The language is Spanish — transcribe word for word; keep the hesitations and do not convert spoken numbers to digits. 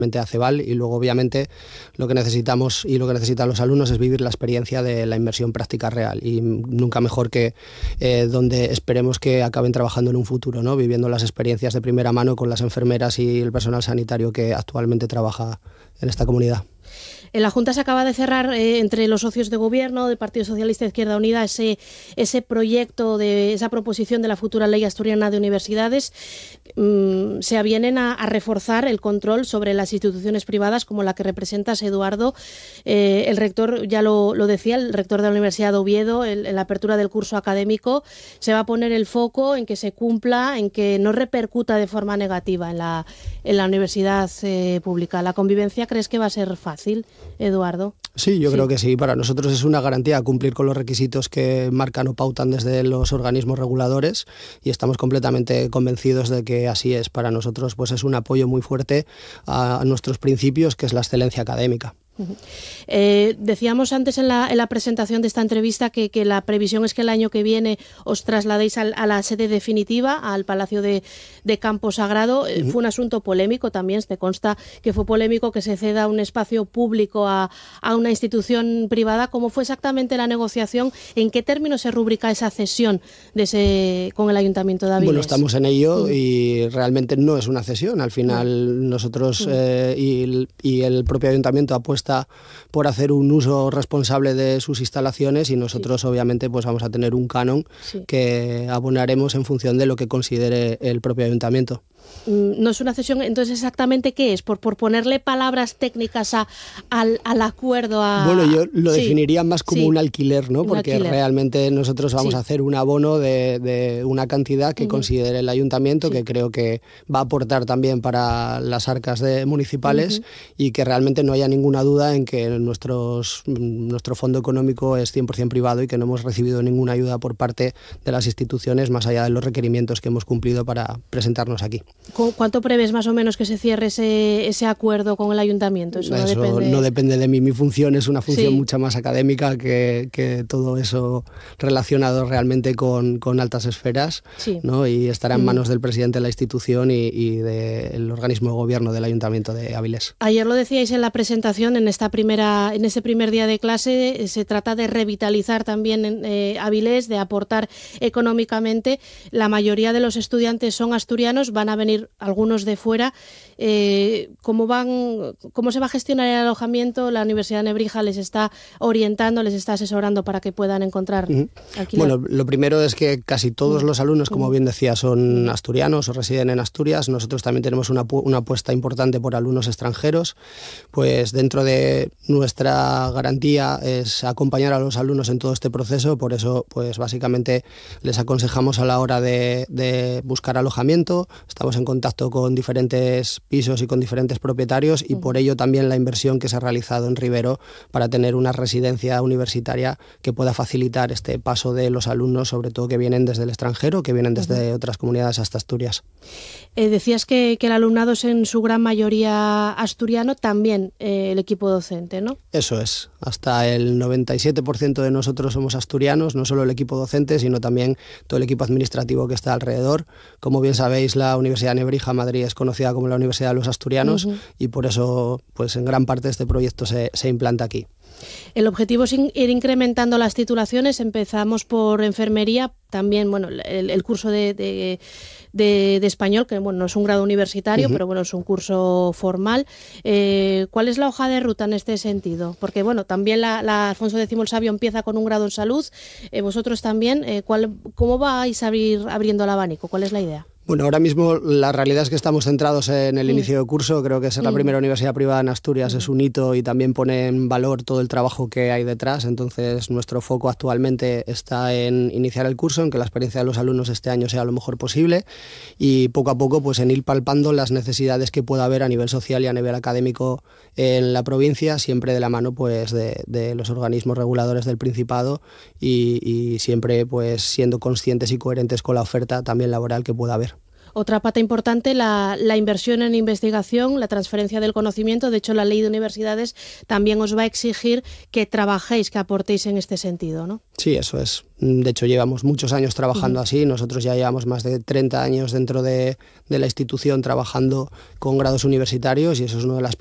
a Ceval, y luego obviamente lo que necesitamos y lo que necesitan los alumnos es vivir la experiencia de la inmersión práctica real, y nunca mejor que eh, donde esperemos que acaben trabajando en un futuro, ¿no? Viviendo las experiencias de primera mano con las enfermeras y el personal sanitario que actualmente trabaja en esta comunidad. En la Junta se acaba de cerrar eh, entre los socios de gobierno del Partido Socialista e Izquierda Unida ese, ese proyecto, de esa proposición de la futura Ley Asturiana de Universidades. Mm, se avienen a, a reforzar el control sobre las instituciones privadas como la que representas, Eduardo. Eh, el rector, ya lo, lo decía, el rector de la Universidad de Oviedo, el, en la apertura del curso académico, se va a poner el foco en que se cumpla, en que no repercuta de forma negativa en la, en la universidad eh, pública. ¿La convivencia crees que va a ser fácil, Eduardo? Sí, yo sí. creo que sí. Para nosotros es una garantía cumplir con los requisitos que marcan o pautan desde los organismos reguladores, y estamos completamente convencidos de que así es. Para nosotros pues es un apoyo muy fuerte a nuestros principios, que es la excelencia académica. Eh, decíamos antes en la, en la presentación de esta entrevista que, que la previsión es que el año que viene os trasladéis al, a la sede definitiva, al Palacio de, de Campo Sagrado. Uh-huh. Fue un asunto polémico también, te consta que fue polémico que se ceda un espacio público a, a una institución privada. ¿Cómo fue exactamente la negociación? ¿En qué términos se rubrica esa cesión de ese, con el Ayuntamiento de Avilés? Bueno, estamos en ello uh-huh. y realmente no es una cesión. Al final uh-huh. nosotros uh-huh. eh, y, y el propio Ayuntamiento apuesta por hacer un uso responsable de sus instalaciones, y nosotros sí. obviamente pues vamos a tener un canon sí. que abonaremos en función de lo que considere el propio Ayuntamiento. No es una cesión, entonces ¿exactamente qué es? Por, por ponerle palabras técnicas a, al, al acuerdo. A... Bueno, yo lo sí. definiría más como sí. un alquiler, ¿no? Un Porque alquiler. realmente nosotros vamos sí. a hacer un abono de, de una cantidad que uh-huh. considere el Ayuntamiento, sí. que creo que va a aportar también para las arcas de municipales uh-huh. y que realmente no haya ninguna duda en que nuestros, nuestro fondo económico es cien por ciento privado y que no hemos recibido ninguna ayuda por parte de las instituciones más allá de los requerimientos que hemos cumplido para presentarnos aquí. ¿Cuánto prevés más o menos que se cierre ese, ese acuerdo con el Ayuntamiento? Eso, eso no, depende... no depende de mí. Mi función es una función sí. mucho más académica que, que todo eso relacionado realmente con, con altas esferas, sí. ¿no? Y estará en manos mm. del presidente de la institución y, y del organismo de gobierno del Ayuntamiento de Avilés. Ayer lo decíais en la presentación, en esta primera, en este primer día de clase, se trata de revitalizar también en, eh, Avilés, de aportar económicamente. La mayoría de los estudiantes son asturianos, van a venir algunos de fuera. Eh, ¿cómo van, cómo se va a gestionar el alojamiento? La Universidad de Nebrija les está orientando, les está asesorando para que puedan encontrar uh-huh. alquiler. Bueno, lo primero es que casi todos uh-huh. los alumnos, como uh-huh. bien decía, son asturianos o residen en Asturias. Nosotros también tenemos una, una apuesta importante por alumnos extranjeros. Pues dentro de nuestra garantía es acompañar a los alumnos en todo este proceso. Por eso, pues básicamente les aconsejamos a la hora de, de buscar alojamiento. Estamos en contacto con diferentes pisos y con diferentes propietarios, y por ello también la inversión que se ha realizado en Rivero para tener una residencia universitaria que pueda facilitar este paso de los alumnos, sobre todo que vienen desde el extranjero, que vienen desde uh-huh. otras comunidades hasta Asturias. Eh, decías que, que el alumnado es en su gran mayoría asturiano, también eh, el equipo docente, ¿no? Eso es. Hasta el noventa y siete por ciento de nosotros somos asturianos, no solo el equipo docente, sino también todo el equipo administrativo que está alrededor. Como bien sabéis, la Universidad de Nebrija Madrid es conocida como la Universidad de los Asturianos uh-huh. y por eso, pues en gran parte este proyecto se, se implanta aquí. El objetivo es ir incrementando las titulaciones. Empezamos por enfermería, también bueno el, el curso de, de, de, de español, que bueno no es un grado universitario, uh-huh. pero bueno es un curso formal. Eh, ¿Cuál es la hoja de ruta en este sentido? Porque bueno también la, la Alfonso X el Sabio empieza con un grado en salud. Eh, vosotros también. Eh, ¿cuál, ¿Cómo vais a abrir abriendo el abanico? ¿Cuál es la idea? Bueno, ahora mismo la realidad es que estamos centrados en el inicio de curso. Creo que ser la primera universidad privada en Asturias es un hito y también pone en valor todo el trabajo que hay detrás. Entonces, nuestro foco actualmente está en iniciar el curso, en que la experiencia de los alumnos este año sea lo mejor posible, y poco a poco pues en ir palpando las necesidades que pueda haber a nivel social y a nivel académico en la provincia, siempre de la mano pues de, de los organismos reguladores del Principado y, y siempre pues siendo conscientes y coherentes con la oferta también laboral que pueda haber. Otra pata importante, la, la inversión en investigación, la transferencia del conocimiento. De hecho, la Ley de Universidades también os va a exigir que trabajéis, que aportéis en este sentido, ¿no? Sí, eso es. De hecho, llevamos muchos años trabajando uh-huh. así. Nosotros ya llevamos más de treinta años dentro de, de la institución trabajando con grados universitarios, y eso es una de las